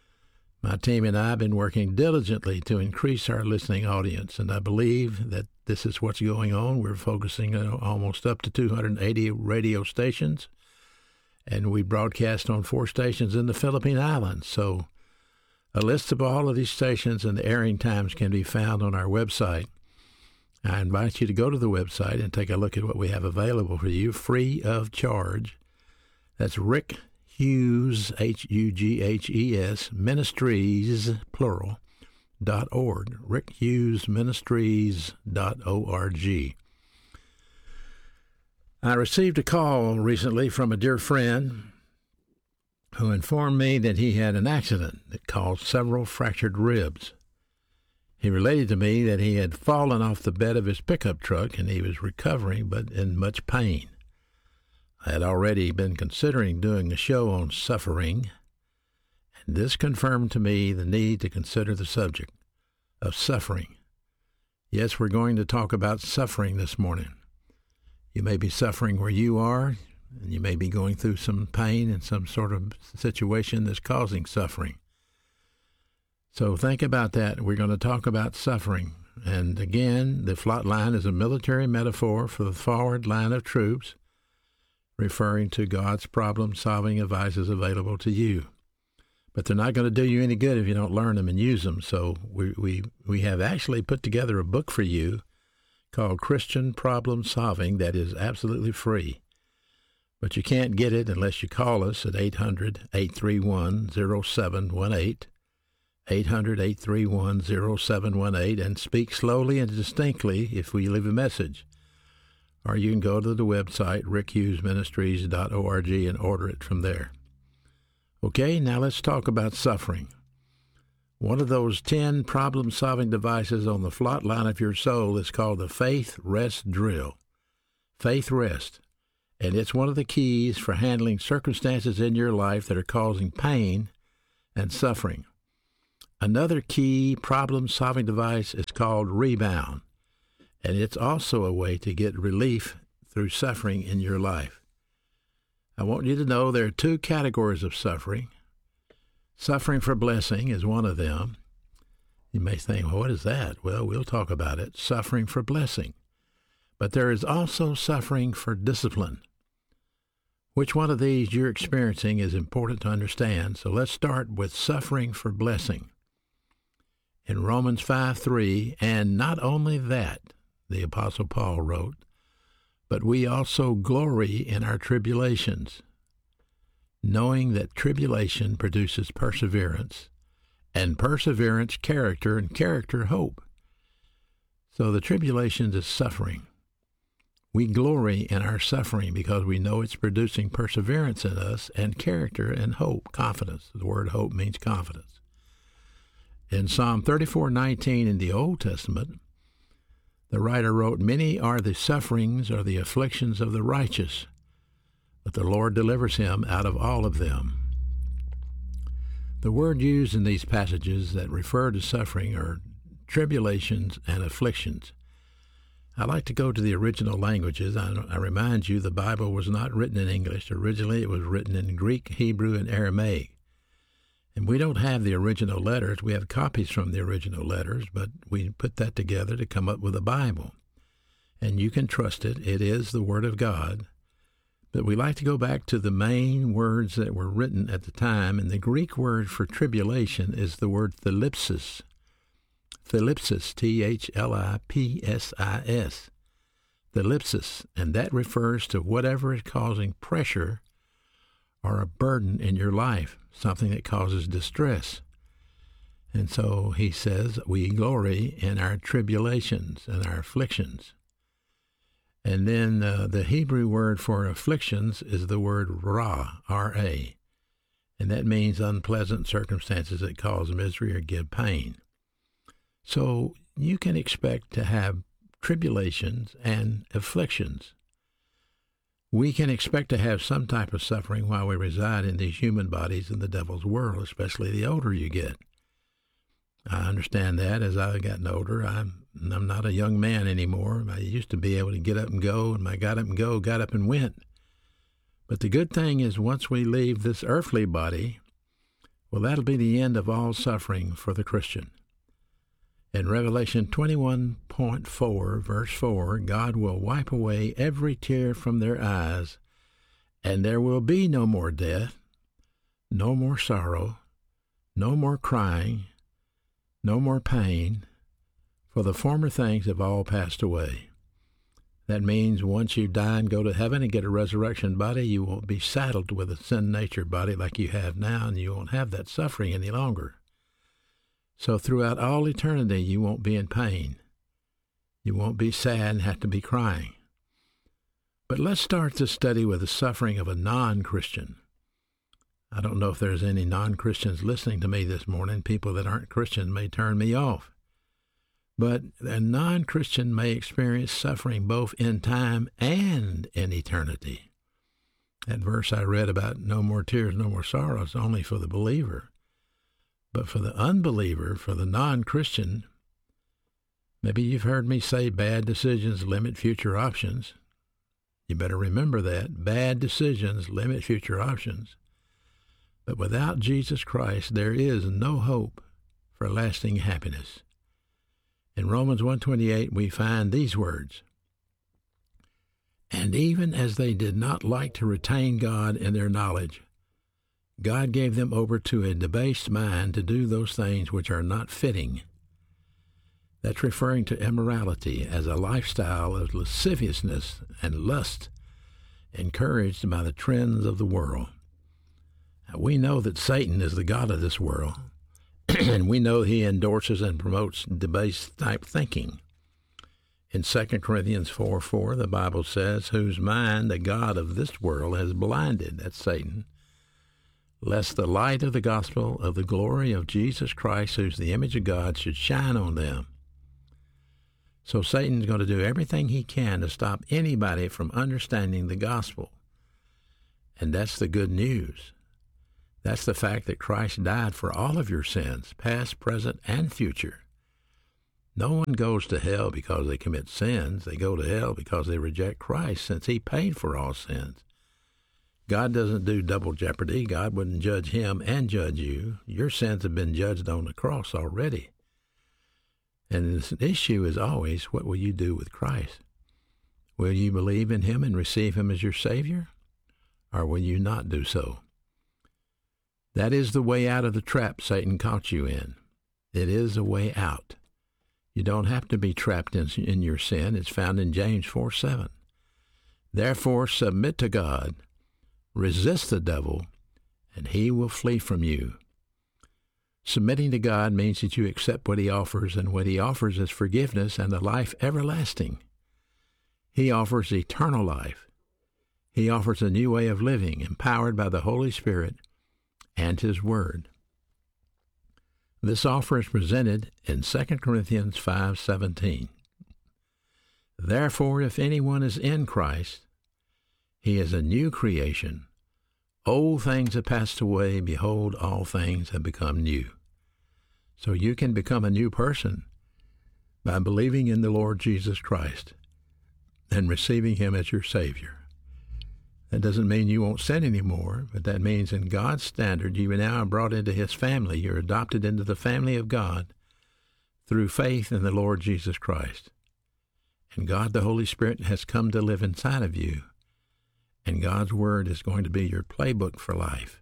My team and I have been working diligently to increase our listening audience, and I believe that this is what's going on. We're focusing on almost up to two hundred eighty radio stations, and we broadcast on four stations in the Philippine Islands. So a list of all of these stations and the airing times can be found on our website. I invite you to go to the website and take a look at what we have available for you, free of charge. That's Rick Hughes, H U G H E S, Ministries, plural, dot org, rick hughes ministries dot org. I received a call recently from a dear friend who informed me that he had an accident that caused several fractured ribs. He related to me that he had fallen off the bed of his pickup truck and he was recovering but in much pain. I had already been considering doing a show on suffering, and this confirmed to me the need to consider the subject of suffering. Yes, we're going to talk about suffering this morning. You may be suffering where you are, and you may be going through some pain and some sort of situation that's causing suffering. So think about that. We're going to talk about suffering. And again, the Flatline is a military metaphor for the forward line of troops, referring to God's problem-solving advices available to you. But they're not going to do you any good if you don't learn them and use them. So we we, we have actually put together a book for you called Christian Problem Solving that is absolutely free. But you can't get it unless you call us at eight hundred, eight three one, zero seven one eight, eight hundred, eight three one, zero seven one eight, and speak slowly and distinctly if we leave a message. or you can go to the website rick hughes ministries dot org and order it from there. Okay, now let's talk about suffering. One of those ten problem-solving devices on the flat line of your soul is called the Faith Rest Drill. Faith Rest. And it's one of the keys for handling circumstances in your life that are causing pain and suffering. Another key problem-solving device is called Rebound, and it's also a way to get relief through suffering in your life. I want you to know there are two categories of suffering. Suffering for blessing is one of them. You may think, well, what is that? Well, we'll talk about it. Suffering for blessing. But there is also suffering for discipline. Which one of these you're experiencing is important to understand, so let's start with suffering for blessing. In Romans five three, and not only that, the Apostle Paul wrote, but we also glory in our tribulations, knowing that tribulation produces perseverance, and perseverance character, and character hope. So the tribulation is suffering. We glory in our suffering because we know it's producing perseverance in us and character and hope, confidence. The word hope means confidence. In Psalm thirty-four nineteen in the Old Testament, the writer wrote, many are the sufferings or the afflictions of the righteous, but the Lord delivers him out of all of them. The word used in these passages that refer to suffering are tribulations and afflictions. I like to go to the original languages. I, I remind you the Bible was not written in English. Originally it was written in Greek, Hebrew, and Aramaic. And we don't have the original letters. We have copies from the original letters, but we put that together to come up with a Bible. And you can trust it. It is the Word of God. But we like to go back to the main words that were written at the time, and the Greek word for tribulation is the word thlipsis. Thlipsis, T H L I P S I S. Thlipsis, and that refers to whatever is causing pressure or a burden in your life, something that causes distress. And so he says, we glory in our tribulations and our afflictions. And then uh, the Hebrew word for afflictions is the word ra, R A, and that means unpleasant circumstances that cause misery or give pain. So you can expect to have tribulations and afflictions. We can expect to have some type of suffering while we reside in these human bodies in the devil's world, especially the older you get. I understand that as I've gotten older. I'm, I'm not a young man anymore. I used to be able to get up and go, and I got up and go, got up and went. But the good thing is once we leave this earthly body, well, that'll be the end of all suffering for the Christian. In Revelation twenty-one point four, verse four, God will wipe away every tear from their eyes, and there will be no more death, no more sorrow, no more crying, no more pain, for the former things have all passed away. That means once you die and go to heaven and get a resurrection body, you won't be saddled with a sin nature body like you have now, and you won't have that suffering any longer. So throughout all eternity, you won't be in pain. You won't be sad and have to be crying. But let's start this study with the suffering of a non-Christian. I don't know if there's any non-Christians listening to me this morning. People that aren't Christians may turn me off. But a non-Christian may experience suffering both in time and in eternity. That verse I read about no more tears, no more sorrows, only for the believer. But for the unbeliever, for the non-Christian, maybe you've heard me say bad decisions limit future options. You better remember that. Bad decisions limit future options. But without Jesus Christ, there is no hope for lasting happiness. In Romans one twenty-eight, we find these words, and even as they did not like to retain God in their knowledge, God gave them over to a debased mind to do those things which are not fitting. That's referring to immorality as a lifestyle of lasciviousness and lust encouraged by the trends of the world. Now, we know that Satan is the god of this world, and we know he endorses and promotes debased type thinking. In Second Corinthians four four, the Bible says, whose mind the God of this world has blinded, that's Satan, lest the light of the gospel of the glory of Jesus Christ, who's the image of God, should shine on them. So Satan's going to do everything he can to stop anybody from understanding the gospel. And that's the good news. That's the fact that Christ died for all of your sins, past, present, and future. No one goes to hell because they commit sins. They go to hell because they reject Christ, since he paid for all sins. God doesn't do double jeopardy. God wouldn't judge him and judge you. Your sins have been judged on the cross already. And the issue is always, what will you do with Christ? Will you believe in him and receive him as your Savior? Or will you not do so? That is the way out of the trap Satan caught you in. It is a way out. You don't have to be trapped in, in your sin. It's found in James four seven. Therefore, submit to God, resist the devil, and he will flee from you. Submitting to God means that you accept what he offers, and what he offers is forgiveness and a life everlasting. He offers eternal life. He offers a new way of living, empowered by the Holy Spirit and his Word. This offer is presented in Second Corinthians five seventeen. Therefore, if anyone is in Christ, he is a new creation. Old things have passed away. Behold, all things have become new. So you can become a new person by believing in the Lord Jesus Christ and receiving him as your Savior. That doesn't mean you won't sin anymore, but that means in God's standard, you are now brought into his family. You're adopted into the family of God through faith in the Lord Jesus Christ. And God, the Holy Spirit, has come to live inside of you. And God's Word is going to be your playbook for life.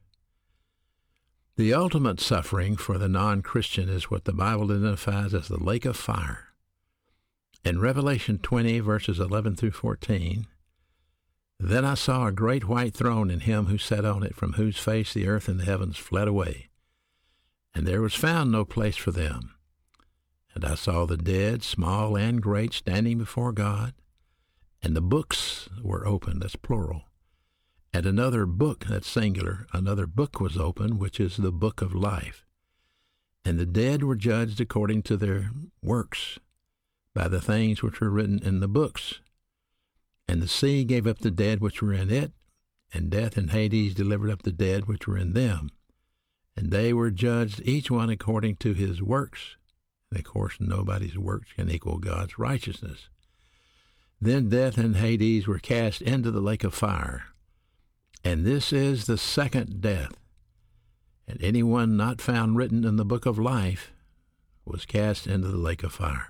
The ultimate suffering for the non-Christian is what the Bible identifies as the lake of fire. In Revelation twenty, verses eleven through fourteen, then I saw a great white throne and him who sat on it, from whose face the earth and the heavens fled away. And there was found no place for them. And I saw the dead, small and great, standing before God. And the books were opened, that's plural. And another book, that's singular, another book was opened, which is the book of life. And the dead were judged according to their works, by the things which were written in the books. And the sea gave up the dead which were in it, and death and Hades delivered up the dead which were in them. And they were judged, each one according to his works. And of course, nobody's works can equal God's righteousness. Then death and Hades were cast into the lake of fire. And this is the second death. And anyone not found written in the book of life was cast into the lake of fire.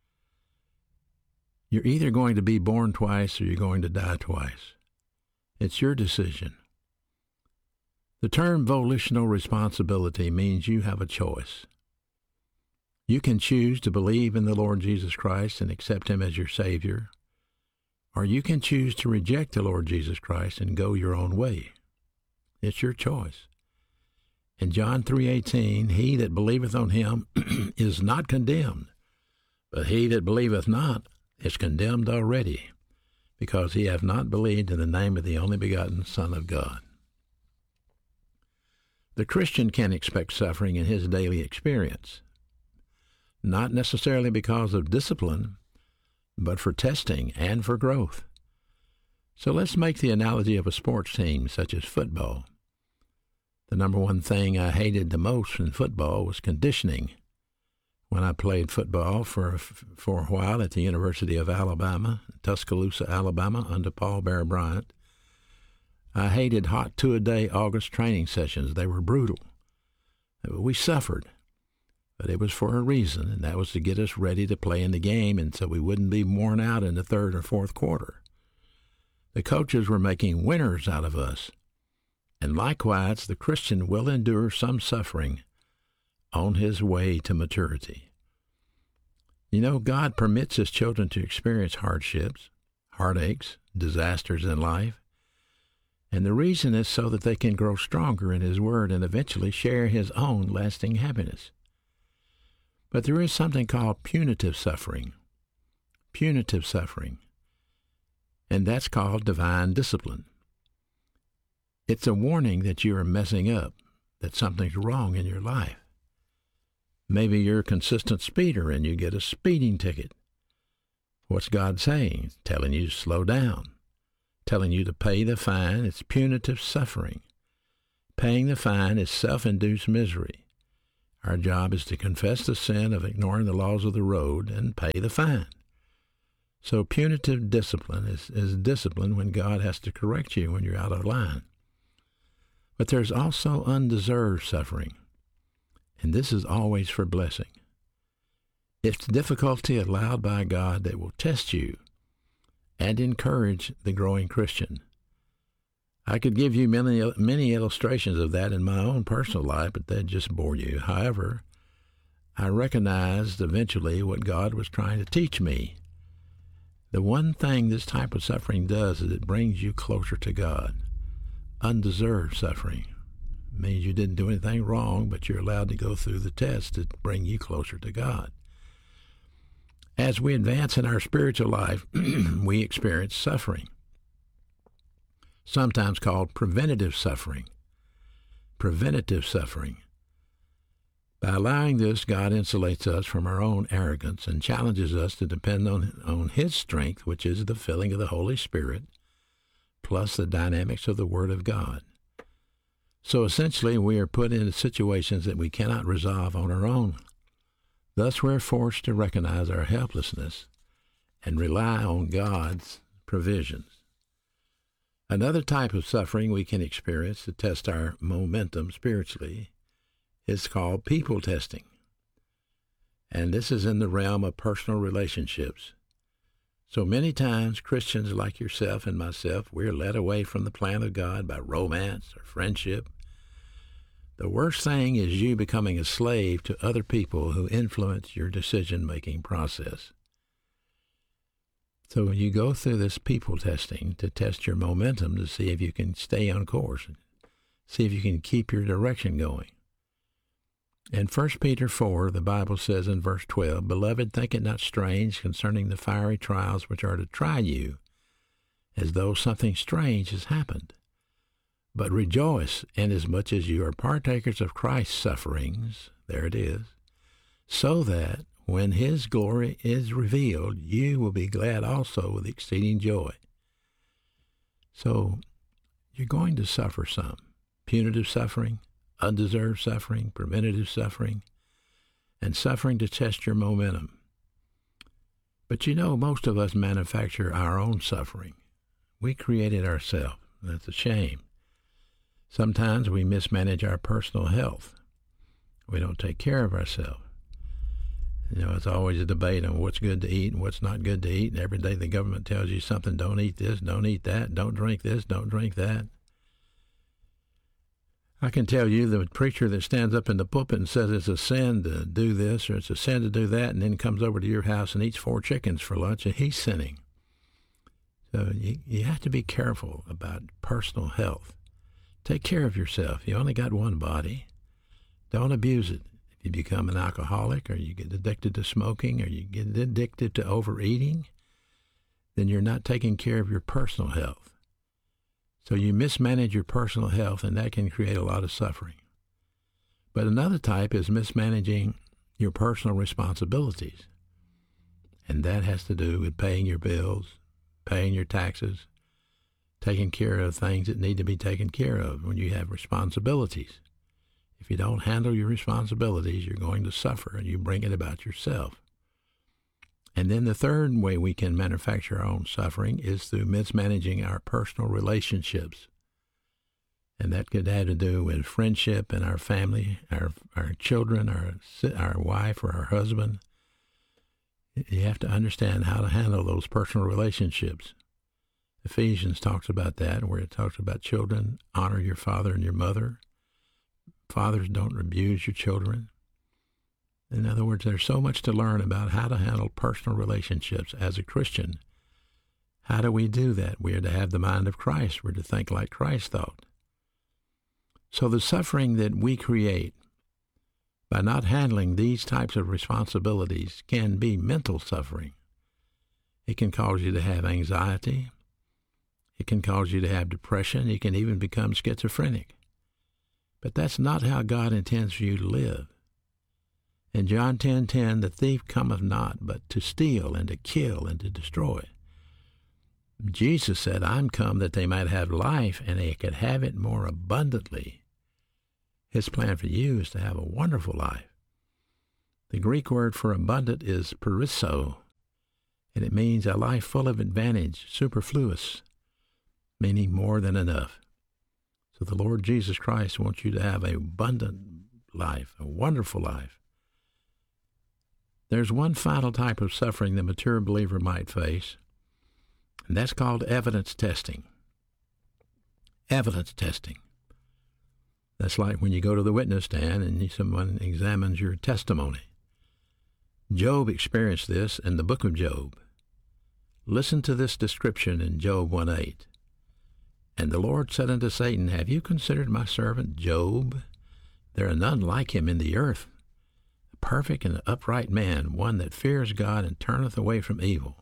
You're either going to be born twice or you're going to die twice. It's your decision. The term volitional responsibility means you have a choice. You can choose to believe in the Lord Jesus Christ and accept him as your Savior, or you can choose to reject the Lord Jesus Christ and go your own way. It's your choice. In John three eighteen, he that believeth on him is not condemned, but he that believeth not is condemned already, because he hath not believed in the name of the only begotten Son of God. The Christian can expect suffering in his daily experience, not necessarily because of discipline, but for testing and for growth. So let's make the analogy of a sports team such as football. The number one thing I hated the most in football was conditioning. When I played football for, for a while at the University of Alabama, Tuscaloosa, Alabama, under Paul Bear Bryant, I hated hot two-a-day August training sessions. They were brutal. We suffered, but it was for a reason, and that was to get us ready to play in the game and so we wouldn't be worn out in the third or fourth quarter. The coaches were making winners out of us. And likewise, the Christian will endure some suffering on his way to maturity. You know, God permits his children to experience hardships, heartaches, disasters in life. And the reason is so that they can grow stronger in his word and eventually share his own lasting happiness. But there is something called punitive suffering. punitive suffering, and that's called divine discipline. It's a warning that you are messing up, that something's wrong in your life. Maybe you're a consistent speeder and you get a speeding ticket. What's God saying? Telling you to slow down, telling you to pay the fine. It's punitive suffering. Paying the fine is self-induced misery. Our job is to confess the sin of ignoring the laws of the road and pay the fine. So punitive discipline is, is discipline when God has to correct you when you're out of line. But there's also undeserved suffering, and this is always for blessing. It's difficulty allowed by God that will test you and encourage the growing Christian. I could give you many, many illustrations of that in my own personal life, but that'd just bore you. However, I recognized eventually what God was trying to teach me. The one thing this type of suffering does is it brings you closer to God. Undeserved suffering means you didn't do anything wrong, but you're allowed to go through the test to bring you closer to God. As we advance in our spiritual life, we experience suffering, sometimes called preventative suffering. Preventative suffering. By allowing this, God insulates us from our own arrogance and challenges us to depend on, on His strength, which is the filling of the Holy Spirit, plus the dynamics of the Word of God. So essentially, we are put into situations that we cannot resolve on our own. Thus, we're forced to recognize our helplessness and rely on God's provisions. Another type of suffering we can experience to test our momentum spiritually is called people testing. And this is in the realm of personal relationships. So many times, Christians like yourself and myself, we're led away from the plan of God by romance or friendship. The worst thing is you becoming a slave to other people who influence your decision-making process. So you go through this people testing to test your momentum to see if you can stay on course, see if you can keep your direction going. In First Peter four, the Bible says in verse twelve, "Beloved, think it not strange concerning the fiery trials which are to try you, as though something strange has happened. But rejoice, inasmuch as you are partakers of Christ's sufferings," there it is, "so that, when His glory is revealed, you will be glad also with exceeding joy." So, you're going to suffer some. Punitive suffering, undeserved suffering, preventative suffering, and suffering to test your momentum. But you know, most of us manufacture our own suffering. We create it ourselves. That's a shame. Sometimes we mismanage our personal health. We don't take care of ourselves. You know, it's always a debate on what's good to eat and what's not good to eat. And every day the government tells you something, don't eat this, don't eat that, don't drink this, don't drink that. I can tell you the preacher that stands up in the pulpit and says it's a sin to do this or it's a sin to do that, and then comes over to your house and eats four chickens for lunch, and he's sinning. So you, you have to be careful about personal health. Take care of yourself. You only got one body. Don't abuse it. If you become an alcoholic, or you get addicted to smoking, or you get addicted to overeating, then you're not taking care of your personal health. So you mismanage your personal health, and that can create a lot of suffering. But another type is mismanaging your personal responsibilities. And that has to do with paying your bills, paying your taxes, taking care of things that need to be taken care of when you have responsibilities. If you don't handle your responsibilities, you're going to suffer, and you bring it about yourself. And then the third way we can manufacture our own suffering is through mismanaging our personal relationships. And that could have to do with friendship and our family, our our children, our our wife or our husband. You have to understand how to handle those personal relationships. Ephesians talks about that, where it talks about children, honor your father and your mother. Fathers, don't abuse your children. In other words, there's so much to learn about how to handle personal relationships as a Christian. How do we do that? We are to have the mind of Christ. We're to think like Christ thought. So the suffering that we create by not handling these types of responsibilities can be mental suffering. It can cause you to have anxiety. It can cause you to have depression. You can even become schizophrenic. But that's not how God intends for you to live. In John ten ten, the thief cometh not but to steal and to kill and to destroy. Jesus said, I'm come that they might have life and they could have it more abundantly. His plan for you is to have a wonderful life. The Greek word for abundant is perisso, and it means a life full of advantage, superfluous, meaning more than enough. So the Lord Jesus Christ wants you to have an abundant life, a wonderful life. There's one final type of suffering the mature believer might face, and that's called evidence testing. Evidence testing. That's like when you go to the witness stand and someone examines your testimony. Job experienced this in the book of Job. Listen to this description in Job one eight. And the Lord said unto Satan, Have you considered my servant Job? There are none like him in the earth, a perfect and upright man, one that fears God and turneth away from evil.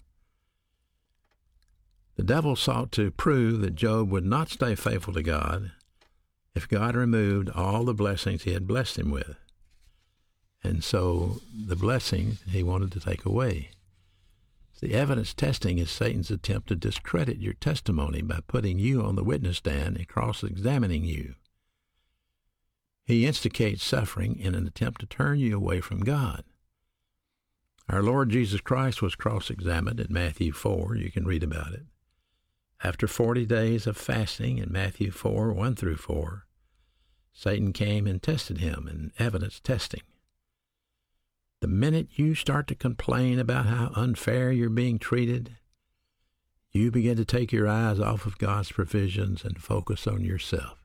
The devil sought to prove that Job would not stay faithful to God if God removed all the blessings he had blessed him with. And so the blessings he wanted to take away. The evidence testing is Satan's attempt to discredit your testimony by putting you on the witness stand and cross-examining you. He instigates suffering in an attempt to turn you away from God. Our Lord Jesus Christ was cross-examined in Matthew four. You can read about it. After forty days of fasting in Matthew four, one through four, Satan came and tested him in evidence testing. The minute you start to complain about how unfair you're being treated, you begin to take your eyes off of God's provisions and focus on yourself.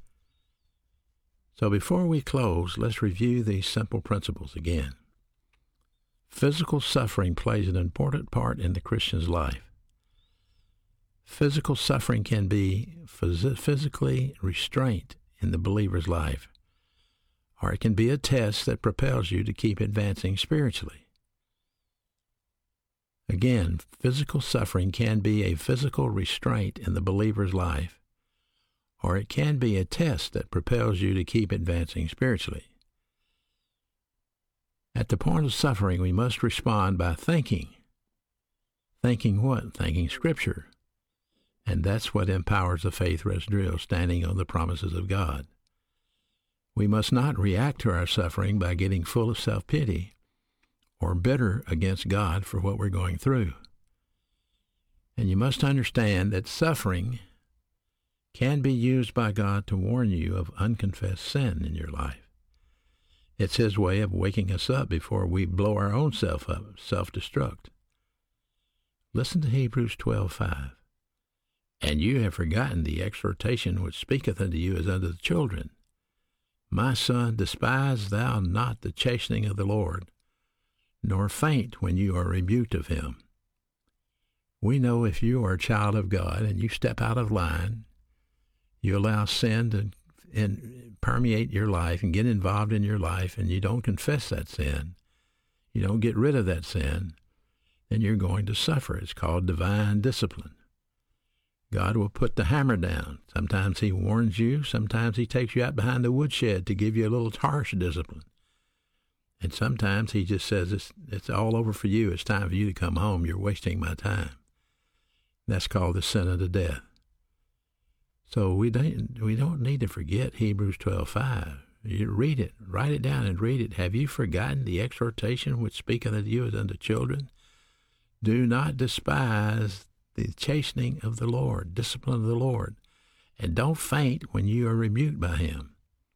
So before we close, let's review these simple principles again. Physical suffering plays an important part in the Christian's life. Physical suffering can be phys- physically restraint in the believer's life, or it can be a test that propels you to keep advancing spiritually. Again, physical suffering can be a physical restraint in the believer's life, or it can be a test that propels you to keep advancing spiritually. At the point of suffering, we must respond by thinking. Thinking what? Thinking Scripture. And that's what empowers the faith rest drill, standing on the promises of God. We must not react to our suffering by getting full of self-pity or bitter against God for what we're going through. And you must understand that suffering can be used by God to warn you of unconfessed sin in your life. It's His way of waking us up before we blow our own self up, self-destruct. Listen to Hebrews twelve five. And you have forgotten the exhortation which speaketh unto you as unto the children. My son, despise thou not the chastening of the Lord, nor faint when you are rebuked of him. We know if you are a child of God and you step out of line, you allow sin to in, permeate your life and get involved in your life, and you don't confess that sin, you don't get rid of that sin, then you're going to suffer. It's called divine discipline. God will put the hammer down. Sometimes He warns you. Sometimes He takes you out behind the woodshed to give you a little harsh discipline. And sometimes He just says, it's, it's all over for you. It's time for you to come home. You're wasting my time. That's called the sin unto death. So we don't, we don't need to forget Hebrews twelve five. You read it. Write it down and read it. Have you forgotten the exhortation which speaketh unto you as unto children? Do not despise the chastening of the Lord, discipline of the Lord, and don't faint when you are rebuked by Him.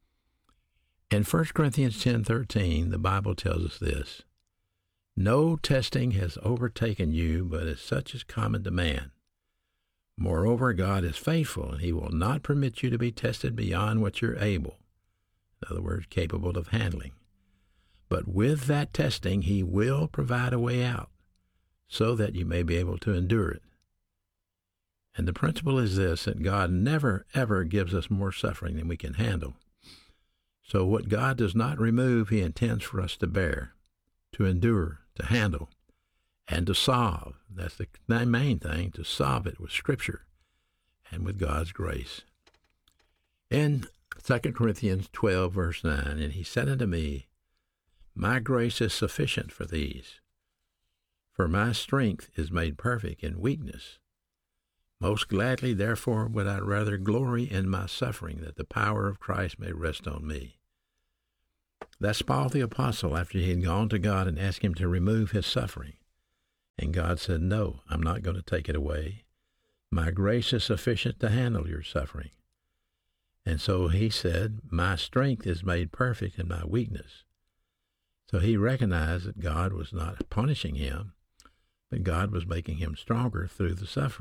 In First Corinthians ten thirteen, the Bible tells us this: No testing has overtaken you, but as such is common to man. Moreover, God is faithful, and He will not permit you to be tested beyond what you're able, in other words, capable of handling. But with that testing, He will provide a way out, so that you may be able to endure it. And the principle is this, that God never, ever gives us more suffering than we can handle. So what God does not remove, He intends for us to bear, to endure, to handle. and to solve. That's the main thing, to solve it with Scripture and with God's grace. In Second Corinthians twelve, verse nine, and he said unto me, My grace is sufficient for these, for my strength is made perfect in weakness. Most gladly, therefore, would I rather glory in my suffering, that the power of Christ may rest on me. That's Paul the Apostle after he had gone to God and asked him to remove his suffering. And God said, no, I'm not going to take it away. My grace is sufficient to handle your suffering. And so he said, my strength is made perfect in my weakness. So he recognized that God was not punishing him, but God was making him stronger through the suffering.